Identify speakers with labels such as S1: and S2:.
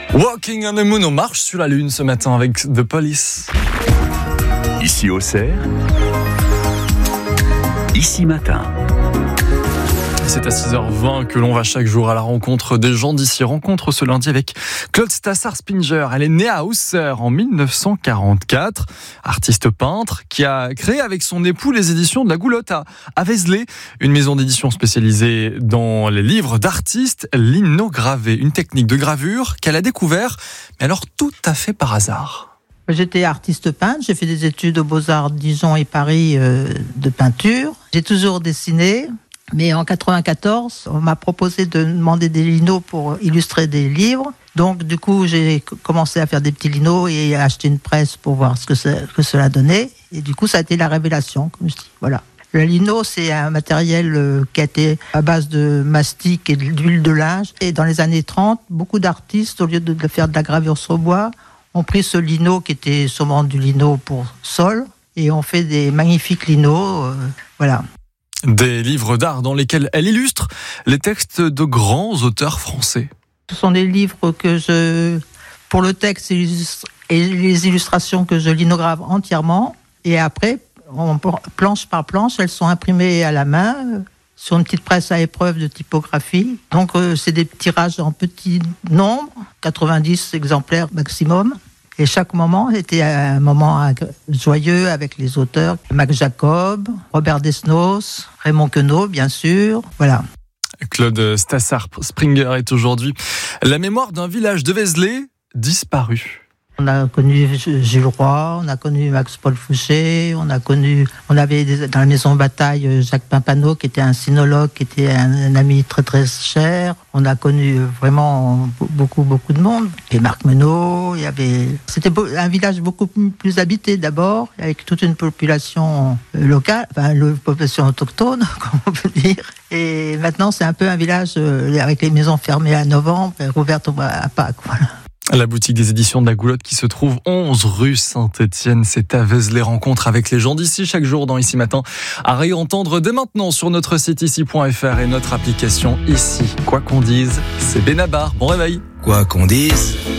S1: Walking on the Moon, on marche sur la lune ce matin avec The Police.
S2: Ici Auxerre, Ici Matin.
S1: C'est à 6h20 que l'on va chaque jour à la rencontre des gens d'ici. Rencontre ce lundi avec Claude Stassart-Springer. Elle est née à Auxerre en 1944. Artiste peintre qui a créé avec son époux les éditions de la Goulotte à Vézelay. Une maison d'édition spécialisée dans les livres d'artistes, linogravé. Une technique de gravure qu'elle a découvert, mais alors tout à fait par hasard.
S3: J'étais artiste peintre, j'ai fait des études aux Beaux-Arts Dijon et Paris de peinture. J'ai toujours dessiné. Mais en 94, on m'a proposé de demander des linos pour illustrer des livres. Donc, du coup, j'ai commencé à faire des petits linos et à acheter une presse pour voir ce que cela donnait. Et du coup, ça a été la révélation, comme je dis. Voilà. Le lino, c'est un matériel qui a été à base de mastic et d'huile de linge. Et dans les années 30, beaucoup d'artistes, au lieu de faire de la gravure sur bois, ont pris ce lino qui était sûrement du lino pour sol et ont fait des magnifiques linos. Voilà.
S1: Des livres d'art dans lesquels elle illustre les textes de grands auteurs français.
S3: Ce sont des livres pour le texte et les illustrations que je linograve entièrement. Et après, planche par planche, elles sont imprimées à la main sur une petite presse à épreuve de typographie. Donc, c'est des tirages en petit nombre, 90 exemplaires maximum. Et chaque moment était un moment joyeux avec les auteurs. Max Jacob, Robert Desnos, Raymond Queneau, bien sûr. Voilà.
S1: Claude Stassart-Springer est aujourd'hui la mémoire d'un village de Vézelay disparu.
S3: On a connu Jules Roy, on a connu Max-Paul Fouché, on avait dans la maison de bataille Jacques Pimpano qui était un sinologue, qui était un ami très très cher. On a connu vraiment beaucoup de monde. Et Marc Menot, c'était un village beaucoup plus habité d'abord, avec toute une population locale, enfin une population autochtone, comme on peut dire. Et maintenant c'est un peu un village avec les maisons fermées à novembre et rouvertes à Pâques. Voilà.
S1: La boutique des éditions de la Goulotte qui se trouve 11 rue Saint-Étienne, c'est à Vézelay. Rencontre avec les gens d'ici chaque jour dans Ici Matin. À réentendre dès maintenant sur notre site ici.fr et notre application Ici. Quoi qu'on dise, c'est Benabar. Bon réveil.
S2: Quoi qu'on dise.